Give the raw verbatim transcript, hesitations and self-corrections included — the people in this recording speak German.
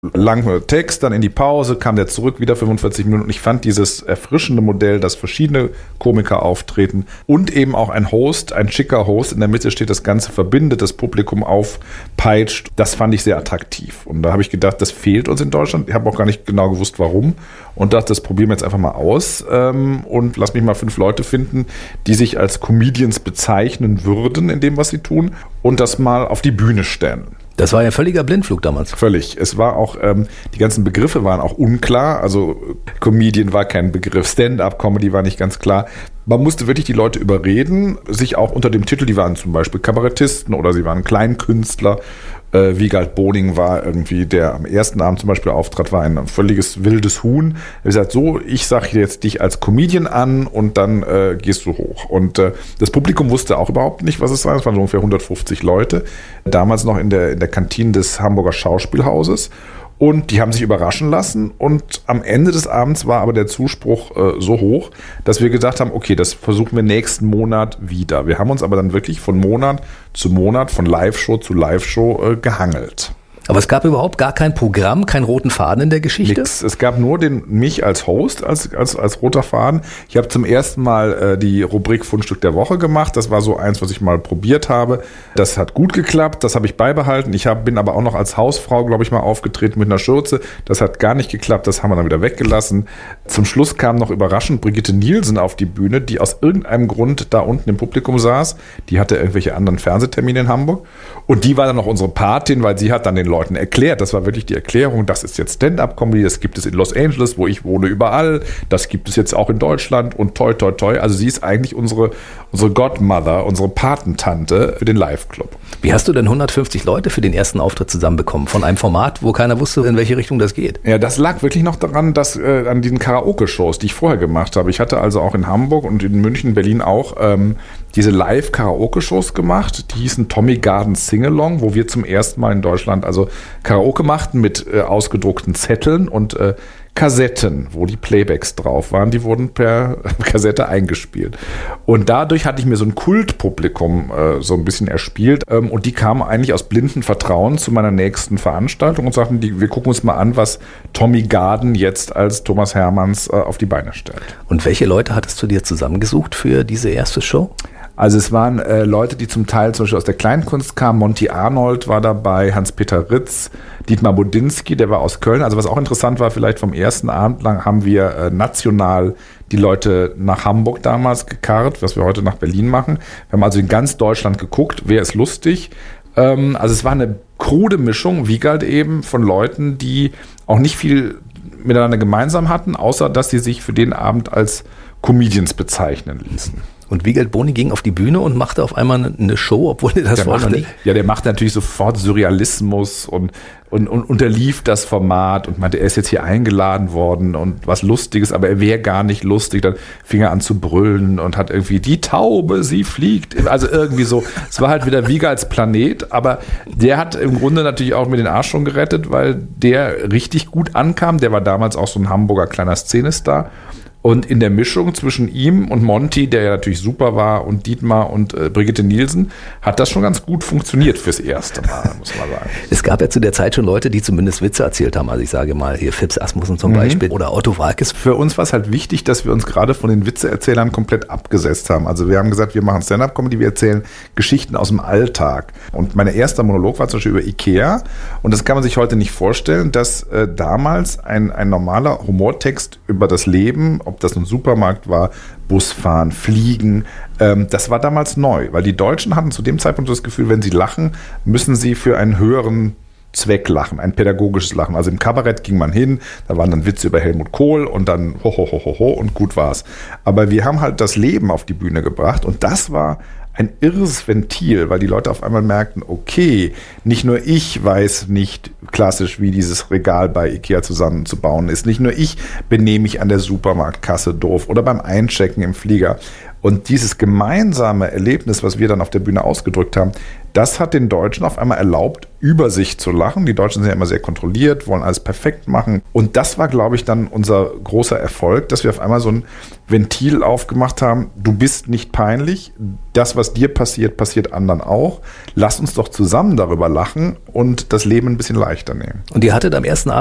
Langer Text, dann in die Pause, kam der zurück, wieder fünfundvierzig Minuten. Und ich fand dieses erfrischende Modell, dass verschiedene Komiker auftreten und eben auch ein Host, ein schicker Host in der Mitte steht, das Ganze verbindet, das Publikum aufpeitscht. Das fand ich sehr attraktiv. Und da habe ich gedacht, das fehlt uns in Deutschland. Ich habe auch gar nicht genau gewusst, warum. Und dachte, das probieren wir jetzt einfach mal aus und lass mich mal fünf Leute finden, die sich als Comedians bezeichnen würden in dem, was sie tun und das mal auf die Bühne stellen. Das war ja völliger Blindflug damals. Völlig. Es war auch, ähm, die ganzen Begriffe waren auch unklar. Also Comedian war kein Begriff, Stand-up-Comedy war nicht ganz klar. Man musste wirklich die Leute überreden, sich auch unter dem Titel, die waren zum Beispiel Kabarettisten oder sie waren Kleinkünstler. Äh, Wiegald Boning war irgendwie, der am ersten Abend zum Beispiel auftrat, war ein völliges wildes Huhn. Er hat gesagt, so, ich sage jetzt dich als Comedian an und dann äh, gehst du hoch. Und äh, das Publikum wusste auch überhaupt nicht, was es war. Es waren so ungefähr hundertfünfzig Leute, damals noch in der, in der Kantine des Hamburger Schauspielhauses. Und die haben sich überraschen lassen und am Ende des Abends war aber der Zuspruch äh, so hoch, dass wir gesagt haben, okay, das versuchen wir nächsten Monat wieder. Wir haben uns aber dann wirklich von Monat zu Monat, von Live-Show zu Live-Show äh, gehangelt. Aber es gab überhaupt gar kein Programm, keinen roten Faden in der Geschichte? Nix. Es gab nur den mich als Host, als, als, als roter Faden. Ich habe zum ersten Mal äh, die Rubrik Fundstück der Woche gemacht. Das war so eins, was ich mal probiert habe. Das hat gut geklappt, das habe ich beibehalten. Ich hab, bin aber auch noch als Hausfrau, glaube ich, mal aufgetreten mit einer Schürze. Das hat gar nicht geklappt, das haben wir dann wieder weggelassen. Zum Schluss kam noch überraschend Brigitte Nielsen auf die Bühne, die aus irgendeinem Grund da unten im Publikum saß. Die hatte irgendwelche anderen Fernsehtermine in Hamburg. Und die war dann noch unsere Patin, weil sie hat dann den Leuten erklärt, das war wirklich die Erklärung, das ist jetzt Stand-up-Comedy, das gibt es in Los Angeles, wo ich wohne, überall, das gibt es jetzt auch in Deutschland und toi, toi, toi. Also sie ist eigentlich unsere, unsere Godmother, unsere Patentante für den Live-Club. Wie hast du denn hundertfünfzig Leute für den ersten Auftritt zusammenbekommen? Von einem Format, wo keiner wusste, in welche Richtung das geht? Ja, das lag wirklich noch daran, dass äh, an diesen Karaoke-Shows, die ich vorher gemacht habe. Ich hatte also auch in Hamburg und in München, Berlin auch ähm, diese Live-Karaoke-Shows gemacht. Die hießen Tommy Garden Sing-Along, wo wir zum ersten Mal in Deutschland also Karaoke machten mit äh, ausgedruckten Zetteln und äh, Kassetten, wo die Playbacks drauf waren, die wurden per Kassette eingespielt. Und dadurch hatte ich mir so ein Kultpublikum äh, so ein bisschen erspielt. Ähm, und die kamen eigentlich aus blindem Vertrauen zu meiner nächsten Veranstaltung und sagten, die, wir gucken uns mal an, was Tommy Garden jetzt als Thomas Hermanns äh, auf die Beine stellt. Und welche Leute hattest du dir zusammengesucht für diese erste Show? Also es waren äh, Leute, die zum Teil zum Beispiel aus der Kleinkunst kamen. Monty Arnold war dabei, Hans-Peter Ritz, Dietmar Budinski, der war aus Köln. Also was auch interessant war, vielleicht vom ersten Abend lang haben wir äh, national die Leute nach Hamburg damals gekarrt, was wir heute nach Berlin machen. Wir haben also in ganz Deutschland geguckt, wer ist lustig. Ähm, also es war eine krude Mischung, Wiegald eben, von Leuten, die auch nicht viel miteinander gemeinsam hatten, außer dass sie sich für den Abend als Comedians bezeichnen ließen. Und Wiegald Boning ging auf die Bühne und machte auf einmal eine Show, obwohl er das der vorher machte, nicht... Ja, der machte natürlich sofort Surrealismus und, und, und unterlief das Format und meinte, er ist jetzt hier eingeladen worden und was Lustiges, aber er wäre gar nicht lustig. Dann fing er an zu brüllen und hat irgendwie, die Taube, sie fliegt. Also irgendwie so, es war halt wieder Wiegalds Planet, aber der hat im Grunde natürlich auch mir den Arsch schon gerettet, weil der richtig gut ankam. Der war damals auch so ein Hamburger kleiner Szenestar. Und in der Mischung zwischen ihm und Monty, der ja natürlich super war, und Dietmar und äh, Brigitte Nielsen, hat das schon ganz gut funktioniert fürs erste Mal, muss man sagen. Es gab ja zu der Zeit schon Leute, die zumindest Witze erzählt haben. Also ich sage mal hier Phipps Asmussen zum mhm. Beispiel oder Otto Walkes. Für uns war es halt wichtig, dass wir uns gerade von den Witzeerzählern komplett abgesetzt haben. Also wir haben gesagt, wir machen Stand-up-Comedy, wir erzählen Geschichten aus dem Alltag. Und mein erster Monolog war zum Beispiel über Ikea. Und das kann man sich heute nicht vorstellen, dass äh, damals ein, ein normaler Humortext über das Leben, ob das ein Supermarkt war, Busfahren, Fliegen, ähm, das war damals neu, weil die Deutschen hatten zu dem Zeitpunkt das Gefühl, wenn sie lachen, müssen sie für einen höheren Zweck lachen, ein pädagogisches Lachen. Also im Kabarett ging man hin, da waren dann Witze über Helmut Kohl und dann ho, ho, ho, ho, ho und gut war's. Aber wir haben halt das Leben auf die Bühne gebracht und das war ein irres Ventil, weil die Leute auf einmal merkten, okay, nicht nur ich weiß nicht klassisch, wie dieses Regal bei Ikea zusammenzubauen ist. Nicht nur ich benehme mich an der Supermarktkasse doof oder beim Einchecken im Flieger. Und dieses gemeinsame Erlebnis, was wir dann auf der Bühne ausgedrückt haben, das hat den Deutschen auf einmal erlaubt, über sich zu lachen. Die Deutschen sind ja immer sehr kontrolliert, wollen alles perfekt machen. Und das war, glaube ich, dann unser großer Erfolg, dass wir auf einmal so ein Ventil aufgemacht haben. Du bist nicht peinlich. Das, was dir passiert, passiert anderen auch. Lass uns doch zusammen darüber lachen und das Leben ein bisschen leichter nehmen. Und ihr hattet am ersten Abend